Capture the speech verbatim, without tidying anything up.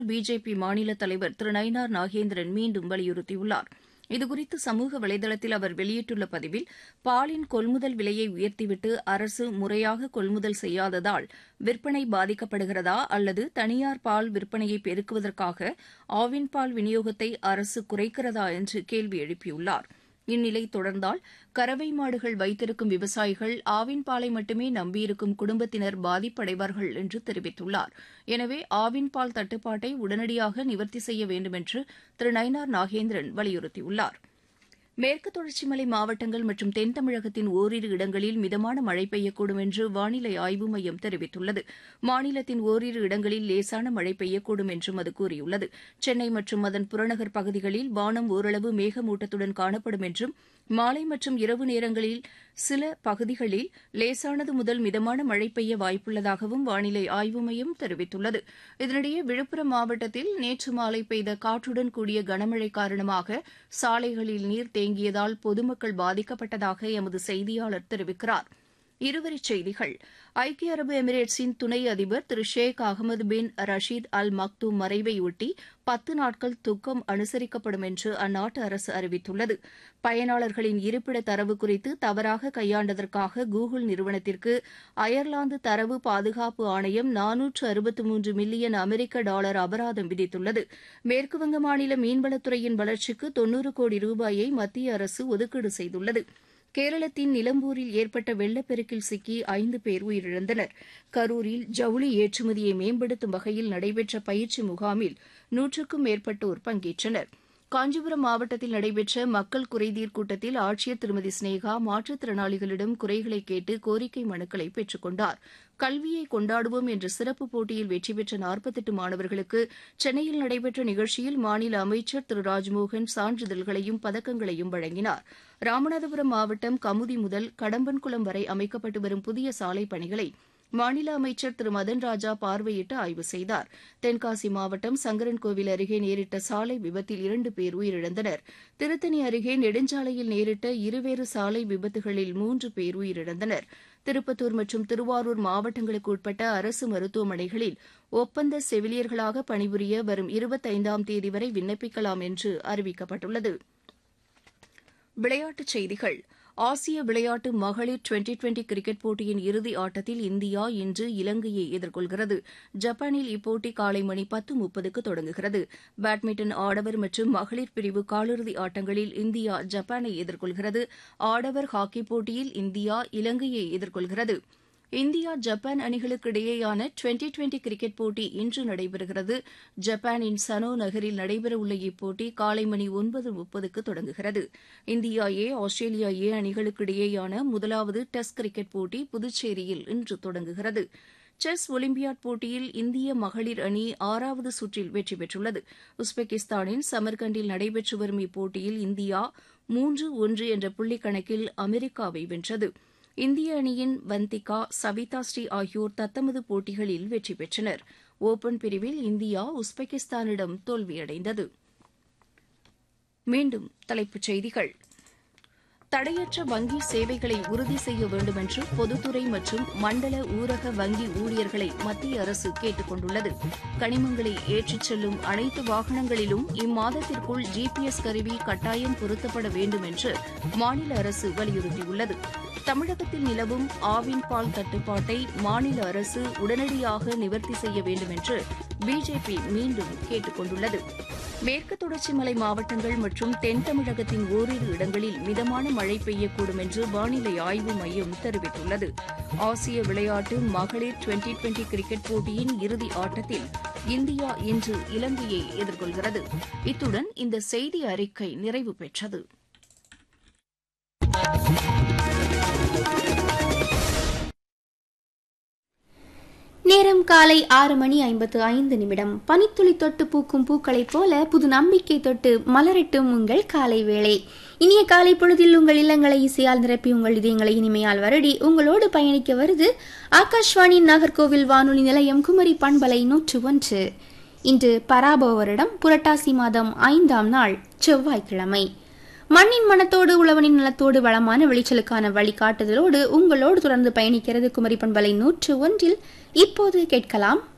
BJP மாநில தலைவர் திரு நயினார் நாகேந்திரன் மீண்டும் வலியுறுத்தியுள்ளார். இதுகுறித்து சமூக வலைதளத்தில் அவர் வெளியிட்டுள்ள பதிவில், பாலின் கொள்முதல் விலையை உயர்த்திவிட்டு அரசு முறையாக கொள்முதல் செய்யாததால் விற்பனை பாதிக்கப்படுகிறதா அல்லது தனியார் பால் விற்பனையை பெருக்குவதற்காக ஆவின் பால் விநியோகத்தை அரசு குறைக்கிறதா என்று கேள்வி எழுப்பியுள்ளார். இந்நிலை தொடர்ந்தால் கறவை மாடுகள் வைத்திருக்கும் விவசாயிகள் ஆவின் பாலை மட்டுமே நம்பியிருக்கும் குடும்பத்தினர் பாதிப்படைவார்கள் என்று தெரிவித்துள்ளார். எனவே ஆவின் பால் தட்டுப்பாட்டை உடனடியாக நிவர்த்தி செய்ய வேண்டுமென்று திரு நயினார் நாகேந்திரன் வலியுறுத்தியுள்ளார். மேற்கு தொடர்ச்சி மலை மாவட்டங்கள் மற்றும் தென் தமிழகத்தின் ஓரிரு இடங்களில் மிதமான மழை பெய்யக்கூடும் என்று வானிலை ஆய்வு மையம் தெரிவித்துள்ளது. மாநிலத்தின் ஓரிரு இடங்களில் லேசான மழை பெய்யக்கூடும் என்றும் அது கூறியுள்ளது. சென்னை மற்றும் அதன் புறநகர் பகுதிகளில் வானம் ஓரளவு மேகமூட்டத்துடன் காணப்படும் என்றும் மாலை மற்றும் இரவு நேரங்களில் சில பகுதிகளில் லேசானது முதல் மிதமான மழை பெய்ய வாய்ப்புள்ளதாகவும் வானிலை ஆய்வு மையம் தெரிவித்துள்ளது. இதனிடையே விழுப்புரம் மாவட்டத்தில் நேற்று மாலை பெய்த காற்றுடன் கூடிய கனமழை காரணமாக சாலைகளில் நீர் தேங்கியதால் பொதுமக்கள் பாதிக்கப்பட்டதாக எமது செய்தியாளர் தெரிவிக்கிறார். இருவரிச் செய்திகள். ஐக்கிய அரபு எமிரேட்ஸின் துணை அதிபர் திரு ஷேக் அகமது பின் ரஷீத் அல் மக்தூம் மறைவையொட்டி பத்து நாட்கள் துக்கம் அனுசரிக்கப்படும் என்று அந்நாட்டு அரசு அறிவித்துள்ளது. பயனாளர்களின் இருப்பிட தரவு குறித்து தவறாக கையாண்டதற்காக கூகுள் நிறுவனத்திற்கு அயர்லாந்து தரவு பாதுகாப்பு ஆணையம் நானூற்று அறுபத்து மூன்று மில்லியன் அமெரிக்க டாலர் அபராதம் விதித்துள்ளது. மேற்குவங்க மாநில மீன்வளத்துறையின் வளர்ச்சிக்கு தொன்னூறு கோடி ரூபாயை மத்திய அரசு ஒதுக்கீடு செய்துள்ளது. கேரளத்தின் நிலம்பூரில் ஏற்பட்ட வெள்ளப்பெருக்கில் சிக்கி ஐந்து பேர் உயிரிழந்தனர். கரூரில் ஜவுளி ஏற்றுமதியை மேம்படுத்தும் வகையில் நடைபெற்ற பயிற்சி முகாமில் நூற்றுக்கும் மேற்பட்டோர் பங்கேற்றனர். காஞ்சிபுரம் மாவட்டத்தில் நடைபெற்ற மக்கள் குறைதீர் கூட்டத்தில் ஆட்சியர் திருமதி ஸ்னேகா மாற்றுத்திறனாளிகளிடம் குறைகளை கேட்டு கோரிக்கை மனுக்களை பெற்றுக் கொண்டார். கல்வியை கொண்டாடுவோம் என்ற சிறப்பு போட்டியில் வெற்றி பெற்ற நாற்பத்தெட்டு மாணவர்களுக்கு சென்னையில் நடைபெற்ற நிகழ்ச்சியில் மாநில அமைச்சர் திரு ராஜ்மோகன் சான்றிதழ்களையும் பதக்கங்களையும் வழங்கினார். ராமநாதபுரம் மாவட்டம் கமுதி முதல் கடம்பன்குளம் வரை அமைக்கப்பட்டு வரும் புதிய சாலை பணிகளை மாநில அமைச்சர் திரு மதன் ராஜா பார்வையிட்டு ஆய்வு செய்தார். தென்காசி மாவட்டம் சங்கரன்கோவில் அருகே நேரிட்ட சாலை விபத்தில் இரண்டு பேர் உயிரிழந்தனர். திருத்தணி அருகே நெடுஞ்சாலையில் நேரிட்ட இருவேறு சாலை விபத்துகளில் மூன்று பேர் உயிரிழந்தனர். திருப்பத்தூர் மற்றும் திருவாரூர் மாவட்டங்களுக்கு உட்பட்ட அரசு மருத்துவமனைகளில் ஒப்பந்த செவிலியர்களாக பணிபுரிய வரும் இருபத்தைந்தாம் தேதி வரை விண்ணப்பிக்கலாம் என்று அறிவிக்கப்பட்டுள்ளது. விளையாட்டுச் செய்திகள். ஆசிய விளையாட்டு மகளிர் டுவெண்டி டுவெண்டி கிரிக்கெட் போட்டியின் இறுதி ஆட்டத்தில் இந்தியா இன்று இலங்கையை எதிர்கொள்கிறது. ஜப்பானில் இப்போட்டி காலை மணி பத்து முப்பதுக்கு தொடங்குகிறது. பேட்மிண்டன் ஆடவர் மற்றும் மகளிர் பிரிவு காலிறுதி ஆட்டங்களில் இந்தியா ஜப்பானை எதிர்கொள்கிறது. ஆடவர் ஹாக்கி போட்டியில் இந்தியா இலங்கையை எதிர்கொள்கிறது. இந்தியா ஜப்பான் அணிகளுக்கு இடையேயான டுவெண்டி டுவெண்டி கிரிக்கெட் போட்டி இன்று நடைபெறுகிறது. ஜப்பானின் சனோ நகரில் நடைபெறவுள்ள இப்போட்டி காலை மணி ஒன்பது முப்பதுக்கு தொடங்குகிறது. இந்தியா ஏ ஆஸ்திரேலியா ஏ அணிகளுக்கு இடையேயான முதலாவது டெஸ்ட் கிரிக்கெட் போட்டி புதுச்சேரியில் இன்று தொடங்குகிறது. செஸ் ஒலிம்பியாட் போட்டியில் இந்திய மகளிர் அணி ஆறாவது சுற்றில் வெற்றி பெற்றுள்ளது. உஸ்பெகிஸ்தானின் சமர்கண்டில் நடைபெற்று வரும் இப்போட்டியில் இந்தியா மூன்று ஒன்று என்ற புள்ளிக் கணக்கில் அமெரிக்காவை வென்றது. இந்திய அணியின் வந்திகா, சவிதா ஸ்ரீ ஆகியோர் தத்தமது போட்டிகளில் வெற்றி பெற்றனர். ஓபன் பிரிவில் இந்தியா உஸ்பெகிஸ்தானிடம் தோல்வியடைந்தது. மீண்டும் தலைப்புச் செய்திகள். தடையற்ற வங்கி சேவைகளை உறுதி செய்ய வேண்டுமென்று பொதுத்துறை மற்றும் மண்டல ஊரக வங்கி ஊழியர்களை மத்திய அரசு கேட்டுக் கொண்டுள்ளது. கனிமங்களை ஏற்றிச் செல்லும் அனைத்து வாகனங்களிலும் இம்மாதத்திற்குள் ஜிபிஎஸ் கருவி கட்டாயம் பொருத்தப்பட வேண்டும் என்று மாநில அரசு வலியுறுத்தியுள்ளது. தமிழகத்தில் நிலவும் ஆவின் பால் தட்டுப்பாட்டை மாநில அரசு உடனடியாக நிவர்த்தி செய்ய வேண்டும் என்று பிஜேபி மீண்டும் கேட்டுக் கொண்டுள்ளது. மேற்கு தொடர்ச்சி மலை மாவட்டங்கள் மற்றும் தென் தமிழகத்தின் ஓரிரு இடங்களில் மிதமான மழை பெய்யக்கூடும் என்று வானிலை ஆய்வு மையம் தெரிவித்துள்ளது. ஆசிய விளையாட்டு மகளிர் டுவெண்டி டுவெண்டி கிரிக்கெட் போட்டியின் இறுதி ஆட்டத்தில் இந்தியா இன்று இலங்கையை எதிர்கொள்கிறது. இத்துடன் இந்த செய்தி அறிக்கை நிறைவு பெற்றது. நேரம் காலை ஆறு மணி ஐம்பத்து ஐந்து நிமிடம். பனித்துளி தொட்டு பூக்கும் பூக்களைப் போல புது நம்பிக்கை தொட்டு மலரட்டும் உங்கள் காலை வேளை. இனிய காலை பொழுதில் உங்கள் இல்லங்களை இசையால் நிரப்பி உங்கள் இதயங்களை இனிமையால் வருடி உங்களோடு பயணிக்க வருது ஆகாஷ்வாணி நாகர்கோவில் வானொலி நிலையம் குமரி பண்பலை நூற்று ஒன்று. இன்று பராபவ வருடம் புரட்டாசி மாதம் ஐந்தாம் நாள் செவ்வாய்க்கிழமை. மண்ணின் மனத்தோடு உழவனின் நலத்தோடு வளமான விளைச்சலுக்கான வழிகாட்டுதலோடு உங்களோடு தொடர்ந்து பயணிக்கிறது குமரி பண்பலை நூற்று ஒன்றில். இப்போது கேட்கலாம்